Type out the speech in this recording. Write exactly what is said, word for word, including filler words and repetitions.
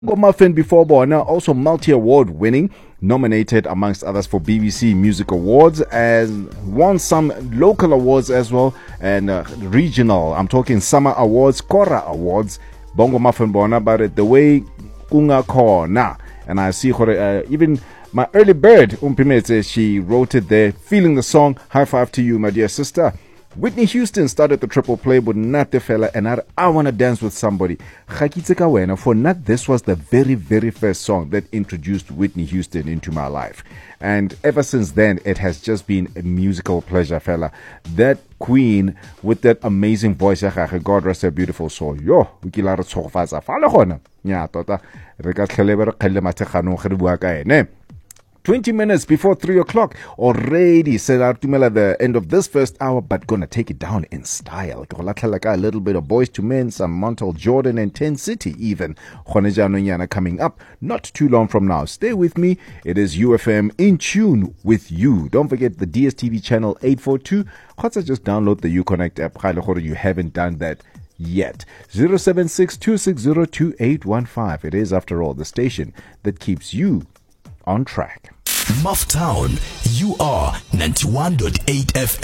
Muffin before Bona, also multi-award winning, nominated amongst others for B B C Music Awards, and won some local awards as well, and uh, regional. I'm talking Summer Awards, Kora Awards, Bongo Muffin Bona, but the way Kunga Kona. And I see uh, even my early bird, Umpimete, she wrote it there, feeling the song. High five to you, my dear sister. Whitney Houston started the triple play with Nat the Fella and I, I Wanna Dance with Somebody. For Nat, this was the very, very first song that introduced Whitney Houston into my life. And ever since then, it has just been a musical pleasure, fella. That queen with that amazing voice, God rest her beautiful soul. Yo, wikilaro tsofaza. Fala hona. Nya tota. Reka tlhelebere khelle mathe khanong re bua ka ene. twenty minutes before three o'clock, already said at the end of this first hour, but gonna take it down in style. A little bit of Boys to Men, some Montel Jordan and ten City even. Coming up not too long from now. Stay with me. It is U F M in tune with you. Don't forget the D S T V channel eight forty-two. Just download the Uconnect app. You haven't done that yet. zero seven six two six zero two eight one five. It is, after all, the station that keeps you on track. Mufftown, you are ninety-one point eight F M.